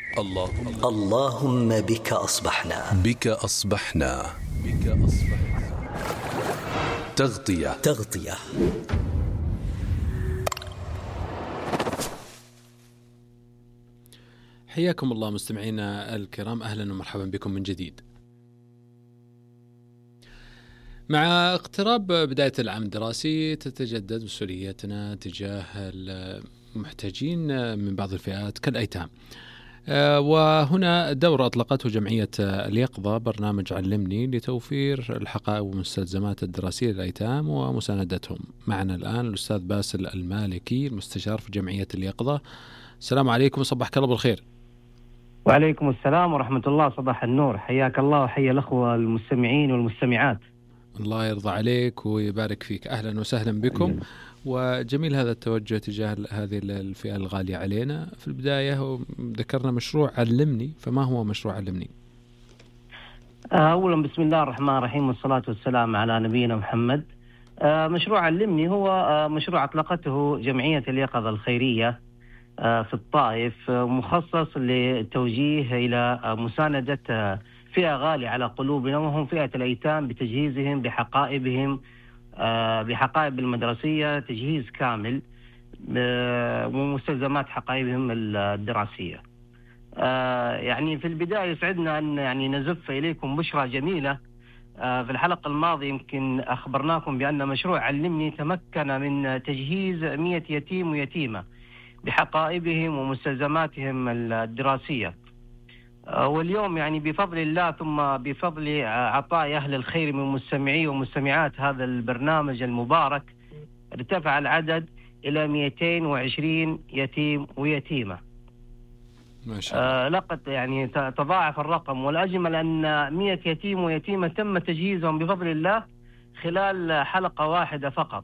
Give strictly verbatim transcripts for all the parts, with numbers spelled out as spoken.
اللهم اللهم بك أصبحنا بك أصبحنا بك أصبحنا تغطية تغطية. حياكم الله مستمعينا الكرام، أهلا ومرحبا بكم من جديد. مع اقتراب بداية العام الدراسي تتجدد مسؤولياتنا تجاه المحتاجين من بعض الفئات كالأيتام، وهنا دورة أطلقته جمعية اليقظة برنامج علمني لتوفير الحقائب والمستلزمات الدراسية للأيتام ومساندتهم. معنا الآن الأستاذ باسل المالكي المستشار في جمعية اليقظة. السلام عليكم، صباحك الله بالخير. وعليكم السلام ورحمة الله، صباح النور، حياك الله وحيا الأخوة المستمعين والمستمعات. الله يرضى عليك ويبارك فيك، أهلا وسهلا بكم. وجميل هذا التوجه تجاه هذه الفئة الغالية علينا. في البداية ذكرنا مشروع علمني، فما هو مشروع علمني؟ أولا بسم الله الرحمن الرحيم والصلاة والسلام على نبينا محمد. مشروع علمني هو مشروع أطلقته جمعية اليقظة الخيرية في الطائف، مخصص للتوجيه إلى مساندة فئة غالية على قلوبنا، وهم فئة الأيتام، بتجهيزهم بحقائبهم بحقائب المدرسية، تجهيز كامل ومستلزمات حقائبهم الدراسية. يعني في البداية يسعدنا أن يعني نزف إليكم بشرى جميلة. في الحلقة الماضية يمكن أخبرناكم بأن مشروع علمني تمكن من تجهيز مئة يتيم ويتيمة بحقائبهم ومستلزماتهم الدراسية، واليوم يعني بفضل الله ثم بفضل عطاء أهل الخير من مستمعي ومستمعات هذا البرنامج المبارك ارتفع العدد إلى مئتين وعشرين يتيم ويتيمة. ما شاء الله. آه لقد يعني تضاعف الرقم، والأجمل أن مئة يتيم ويتيمة تم تجهيزهم بفضل الله خلال حلقة واحدة فقط.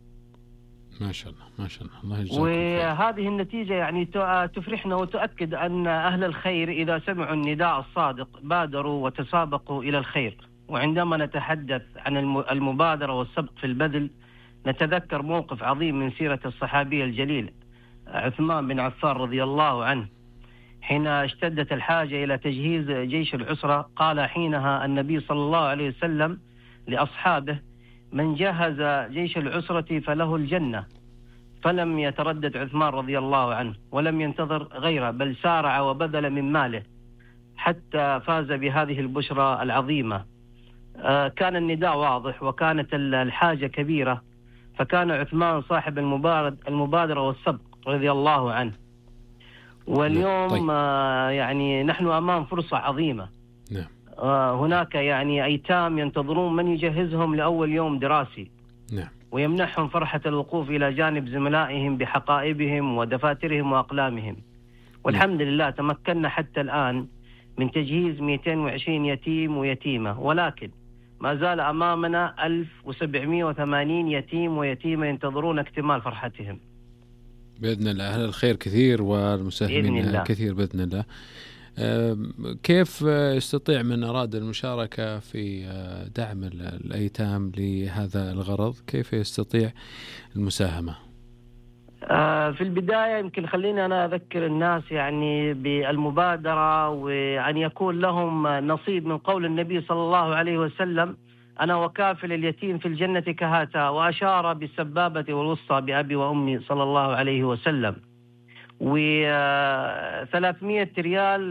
ما شاء الله ما شاء الله، الله يجزاكم خير. وهذه النتيجة يعني تفرحنا وتؤكد أن أهل الخير إذا سمعوا النداء الصادق بادروا وتسابقوا إلى الخير. وعندما نتحدث عن المبادرة والسبق في البذل نتذكر موقف عظيم من سيرة الصحابي الجليل عثمان بن عفان رضي الله عنه، حين اشتدت الحاجة إلى تجهيز جيش العسرة قال حينها النبي صلى الله عليه وسلم لأصحابه: من جهز جيش العسرة فله الجنة. فلم يتردد عثمان رضي الله عنه ولم ينتظر غيره، بل سارع وبذل من ماله حتى فاز بهذه البشرى العظيمة. آه كان النداء واضح وكانت الحاجة كبيرة، فكان عثمان صاحب المبادرة والسبق رضي الله عنه. واليوم طيب. آه يعني نحن أمام فرصة عظيمة. نعم. آه هناك يعني أيتام ينتظرون من يجهزهم لأول يوم دراسي. نعم. ويمنحهم فرحة الوقوف إلى جانب زملائهم بحقائبهم ودفاترهم وأقلامهم. والحمد لله تمكنا حتى الآن من تجهيز مئتين وعشرين يتيم ويتيمة، ولكن ما زال أمامنا ألف وسبعمئة وثمانين يتيم ويتيمة ينتظرون اكتمال فرحتهم بإذن الله. أهل الخير كثير والمساهمين كثير بإذن الله. كيف يستطيع من أراد المشاركة في دعم الأيتام لهذا الغرض، كيف يستطيع المساهمة؟ في البداية يمكن خليني أنا أذكر الناس يعني بالمبادرة، وأن يكون لهم نصيب من قول النبي صلى الله عليه وسلم: أنا وكافل اليتيم في الجنة كهاتا، وأشار بالسبابة والوسطى بأبي وأمي صلى الله عليه وسلم. وثلاثمئة ريال